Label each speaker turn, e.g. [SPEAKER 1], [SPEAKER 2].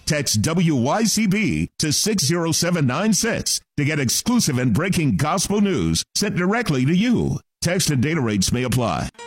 [SPEAKER 1] Text WYCB to 60796 to get exclusive and breaking gospel news sent directly to you. Text and data rates may apply.